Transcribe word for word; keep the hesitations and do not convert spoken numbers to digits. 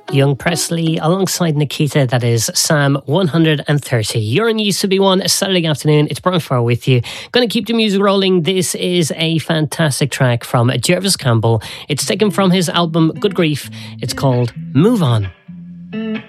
Young Presley alongside Nikita, that is Psalm one hundred thirty. You're on Used to Be One, a Saturday afternoon. It's Brian Farr with you. Going to keep the music rolling. This is a fantastic track from Jervis Campbell. It's taken from his album Good Grief. It's called Move On.